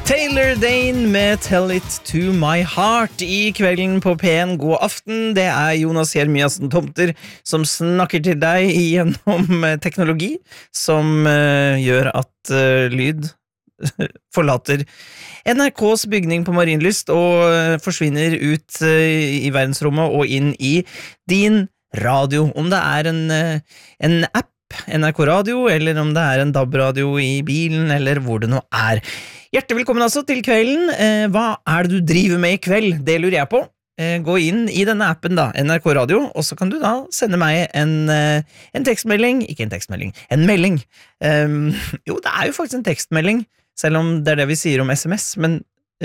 Taylor Dane med Tell It To My Heart I kvelden på P1. God aften, det Jonas Jeremiassen Tomter som snakker til deg gjennom teknologi som gjør at lyd forlater NRKs bygning på Marienlyst og forsvinner ut I verdensrommet og inn I din radio. Om det en app, NRK Radio, eller om det en DAB-radio I bilen, eller hvor det nå Hjertelig velkommen altså til kvelden. Hva det du driver med I kveld? Det lurer jeg på. Gå inn I denne appen da, NRK Radio, og så kan du da sende meg en tekstmelding, ikke en tekstmelding, en melding. Jo, det jo faktisk en tekstmelding, selv om det det vi sier om SMS, men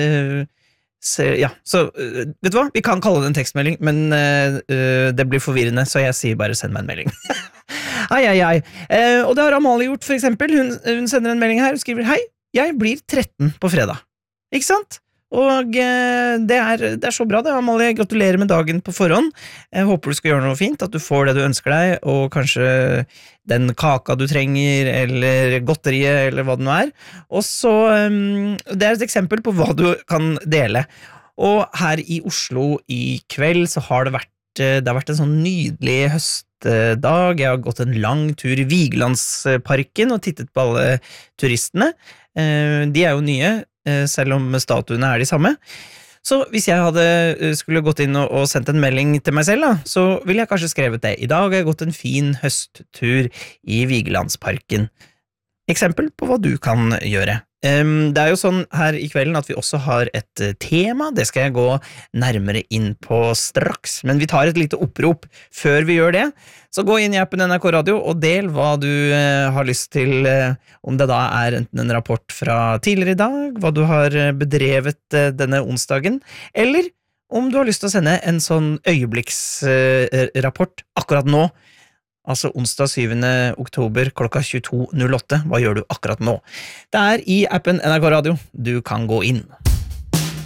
ja, så vet du hva? Vi kan kalle det en tekstmelding, men det blir forvirrende, så jeg sier bare send meg en melding. Ai. Og det har Amalie gjort for eksempel. Hun sender en melding her og skriver hei, jeg blir 13 på fredag. Ikke sant? Og det så bra det, Amalie. Gratulerer med dagen på forhånd. Jeg håper du skal gjøre noe fint, at du får det du ønsker deg, og kanskje den kaka du trenger, eller godteriet, eller hva det nå Og så, det et eksempel på hva du kan dele. Og her I Oslo I kveld så har det vært en sånn nydelig høstdag. Jeg har gått en lang tur I Vigelandsparken og tittet på alle turistene. De jo nye, selv om statuene de samme. Så hvis jeg skulle gått inn og sendt en melding til meg selv, da, så ville jeg kanskje skrevet det. I dag har jeg gått en fin høsttur I Vigelandsparken. Eksempel på hva du kan gjøre. Det jo sånn her I kvelden at vi også har et tema, det skal jeg gå nærmere inn på straks, men vi tar et lite opprop før vi gjør det, så gå inn I appen NRK Radio og del hva du har lyst til, om det da enten en rapport fra tidligere I dag, hva du har bedrevet denne onsdagen, eller om du har lyst til å sende en sånn øyeblikksrapport akkurat nå, altså onsdag 7. oktober klokka 22.08. Hva gjør du akkurat nå? Det I appen NRK Radio. Du kan gå inn.